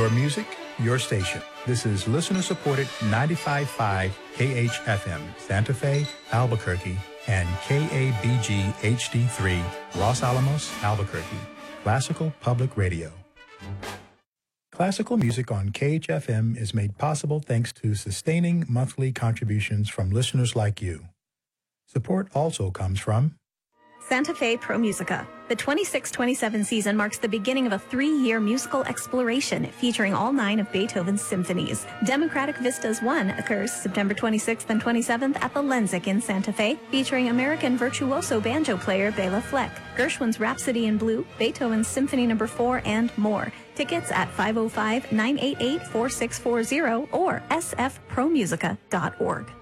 Your music, your station. This is listener-supported 95.5 KHFM, Santa Fe, Albuquerque, and KABG HD3, Los Alamos, Albuquerque. Classical Public Radio. Classical music on KHFM is made possible thanks to sustaining monthly contributions from listeners like you. Support also comes from Santa Fe Pro Musica. The 26-27 season marks the beginning of a 3-year musical exploration featuring all 9 of Beethoven's symphonies. Democratic Vistas 1 occurs September 26th and 27th at the Lenzik in Santa Fe, featuring American virtuoso banjo player Bela Fleck, Gershwin's Rhapsody in Blue, Beethoven's Symphony No. 4, and more. Tickets at 505-988-4640 or sfpromusica.org.